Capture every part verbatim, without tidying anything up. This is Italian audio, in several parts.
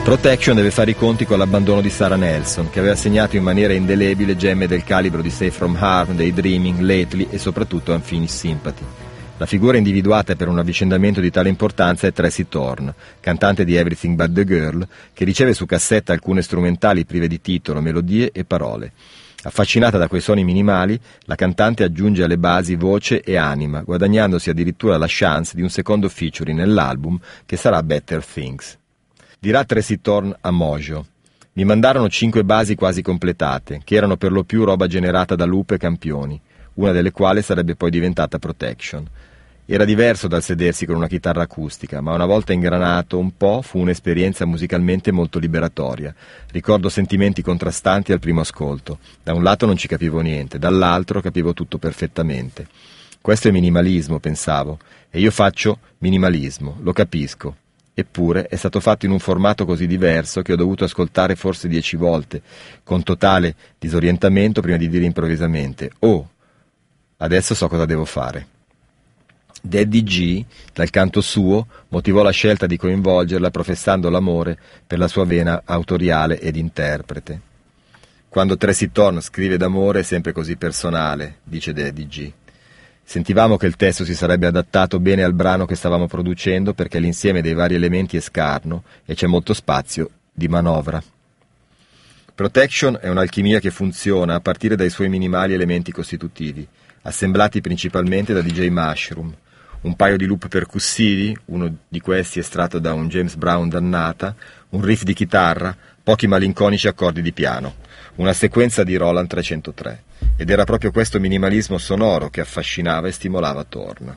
Protection deve fare i conti con l'abbandono di Sarah Nelson, che aveva segnato in maniera indelebile gemme del calibro di Safe from Harm, Daydreaming, Lately e soprattutto Unfinished Sympathy. La figura individuata per un avvicendamento di tale importanza è Tracy Thorn, cantante di Everything But the Girl, che riceve su cassetta alcune strumentali prive di titolo, melodie e parole. Affascinata da quei suoni minimali, la cantante aggiunge alle basi voce e anima, guadagnandosi addirittura la chance di un secondo featuring nell'album che sarà Better Things. Dirà Tracy Thorn a Mojo: mi mandarono cinque basi quasi completate, che erano per lo più roba generata da Loop e campioni, una delle quali sarebbe poi diventata Protection. Era diverso dal sedersi con una chitarra acustica, ma una volta ingranato un po' fu un'esperienza musicalmente molto liberatoria. Ricordo sentimenti contrastanti al primo ascolto. Da un lato non ci capivo niente, dall'altro capivo tutto perfettamente. Questo è minimalismo, pensavo, e io faccio minimalismo, lo capisco. Eppure è stato fatto in un formato così diverso che ho dovuto ascoltare forse dieci volte, con totale disorientamento prima di dire improvvisamente: oh, adesso so cosa devo fare. Daddy G, dal canto suo, motivò la scelta di coinvolgerla professando l'amore per la sua vena autoriale ed interprete. Quando Tracy Thorn scrive d'amore è sempre così personale, dice Daddy G. Sentivamo che il testo si sarebbe adattato bene al brano che stavamo producendo perché l'insieme dei vari elementi è scarno e c'è molto spazio di manovra. Protection è un'alchimia che funziona a partire dai suoi minimali elementi costitutivi, assemblati principalmente da D J Mushroom, un paio di loop percussivi, uno di questi estratto da un James Brown dannata, un riff di chitarra, pochi malinconici accordi di piano, una sequenza di Roland trecentotré. Ed era proprio questo minimalismo sonoro che affascinava e stimolava Thorn.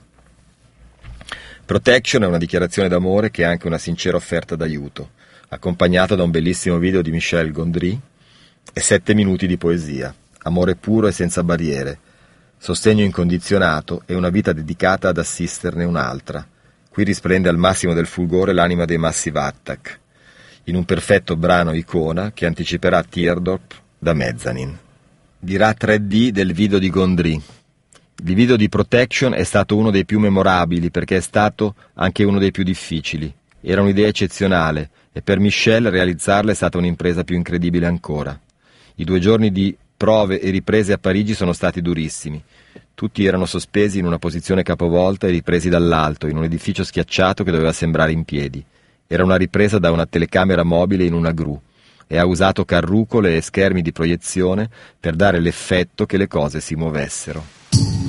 Protection è una dichiarazione d'amore che è anche una sincera offerta d'aiuto, accompagnata da un bellissimo video di Michel Gondry e sette minuti di poesia, amore puro e senza barriere, sostegno incondizionato e una vita dedicata ad assisterne un'altra. Qui risplende al massimo del fulgore l'anima dei Massive Attack, in un perfetto brano icona che anticiperà Teardrop da Mezzanine. Dirà tre D del video di Gondry: il video di Protection è stato uno dei più memorabili perché è stato anche uno dei più difficili. Era un'idea eccezionale e per Michel realizzarla è stata un'impresa più incredibile ancora. I due giorni di prove e riprese a Parigi sono stati durissimi. Tutti erano sospesi in una posizione capovolta e ripresi dall'alto, in un edificio schiacciato che doveva sembrare in piedi. Era una ripresa da una telecamera mobile in una gru e ha usato carrucole e schermi di proiezione per dare l'effetto che le cose si muovessero.